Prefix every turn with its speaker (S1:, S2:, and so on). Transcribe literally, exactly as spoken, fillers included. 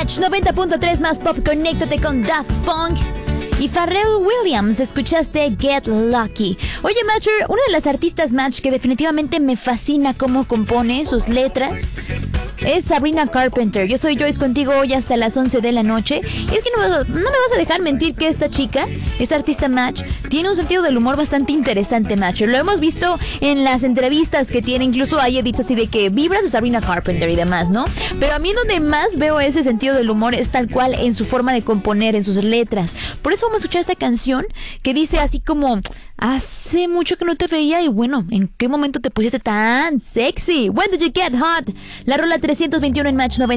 S1: Match noventa punto tres más pop, conéctate con Daft Punk y Pharrell Williams. Escuchaste Get Lucky. Oye, Matcher, una de las artistas, Match, que definitivamente me fascina cómo compone sus letras es Sabrina Carpenter. Yo soy Joyce contigo hoy hasta las once de la noche. Y es que no, no me vas a dejar mentir que esta chica, esta artista, Match, tiene un sentido del humor bastante interesante, Match. Lo hemos visto en las entrevistas que tiene. Incluso hay edits así de que vibras de Sabrina Carpenter y demás, ¿no? Pero a mí donde más veo ese sentido del humor es tal cual en su forma de componer, en sus letras. Por eso vamos a escuchar esta canción que dice así como: hace mucho que no te veía y bueno, ¿en qué momento te pusiste tan sexy? When did you get hot? La rola trescientos veintiuno en Match noventa.